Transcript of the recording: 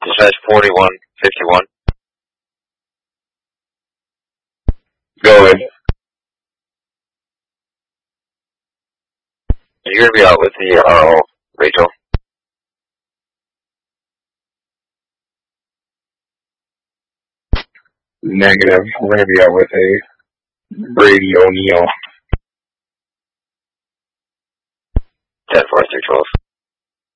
Dispatch 4151. Go ahead. You're going to be out with the RO, Rachel. Negative. We're going to be out with a Brady O'Neill. 10-4-3-12.